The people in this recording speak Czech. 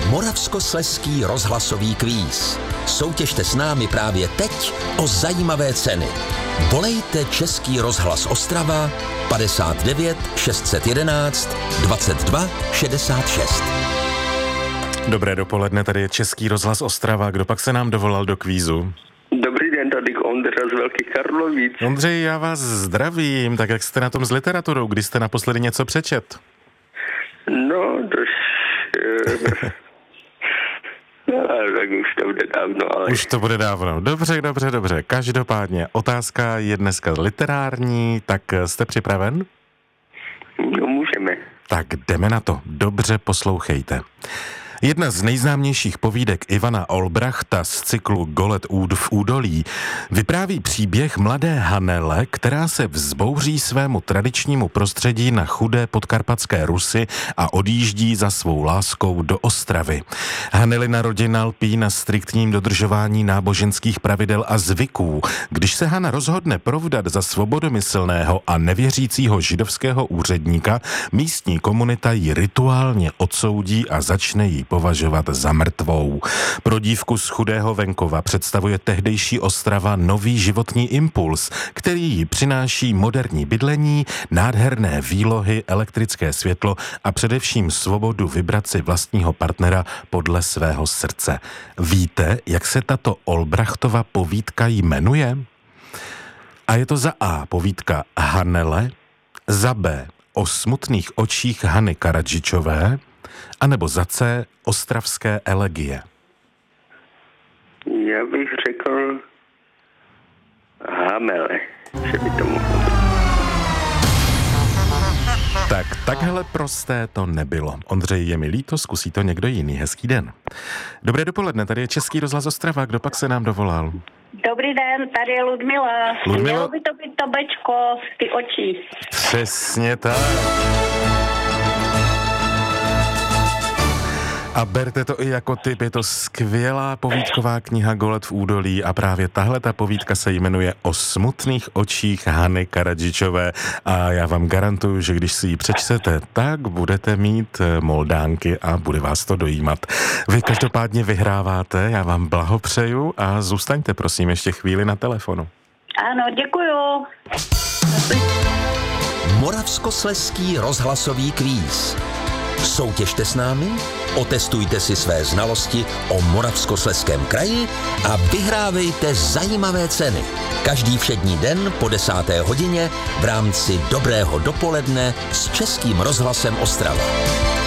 Moravskoslezský rozhlasový kvíz. Soutěžte s námi právě teď o zajímavé ceny. Volejte Český rozhlas Ostrava 59 611 22 66. Dobré dopoledne, tady je Český rozhlas Ostrava. Kdo pak se nám dovolal do kvízu? Dobrý den, tady Ondra z Velkých Karlovic. Ondřej, já vás zdravím. Tak jak jste na tom s literaturou? Kdy jste naposledy něco přečet? No, tak už to bude dávno, ale... Už to bude dávno. Dobře. Každopádně, otázka je dneska literární, tak jste připraven? No, můžeme. Tak jdeme na to. Dobře poslouchejte. Jedna z nejznámějších povídek Ivana Olbrachta z cyklu Golet v údolí vypráví příběh mladé Hanele, která se vzbouří svému tradičnímu prostředí na chudé podkarpatské Rusy a odjíždí za svou láskou do Ostravy. Hanelina rodina lpí na striktním dodržování náboženských pravidel a zvyků. Když se Hana rozhodne provdat za svobodomyslného a nevěřícího židovského úředníka, místní komunita ji rituálně odsoudí a začne ji považovat za mrtvou. Pro dívku z chudého venkova představuje tehdejší Ostrava nový životní impuls, který jí přináší moderní bydlení, nádherné výlohy, elektrické světlo a především svobodu vybrat si vlastního partnera podle svého srdce. Víte, jak se tato Olbrachtova povídka jmenuje? A je to za A povídka Hanele, za B o smutných očích Hany Karadžičové, anebo za C ostravské elegie. Já bych řekl Hamele, že by to mohlo být. Tak, takhle prosté to nebylo. Ondřej, je mi líto, zkusí to někdo jiný. Hezký den. Dobré dopoledne, tady je Český rozhlas Ostrava. Kdo pak se nám dovolal? Dobrý den, tady je Ludmila. Mělo by to být to bečko v ty oči. Přesně tak. A berte to i jako tip, je to skvělá povídková kniha Golet v údolí a právě tahle ta povídka se jmenuje O smutných očích Hany Karadžičové a já vám garantuju, že když si ji přečtete, tak budete mít moldánky a bude vás to dojímat. Vy každopádně vyhráváte, já vám blahopřeju a zůstaňte prosím ještě chvíli na telefonu. Ano, děkuju. Moravskoslezský rozhlasový kvíz. Soutěžte s námi, otestujte si své znalosti o Moravskoslezském kraji a vyhrávejte zajímavé ceny. Každý všední den po 10. hodině v rámci Dobrého dopoledne s Českým rozhlasem Ostrava.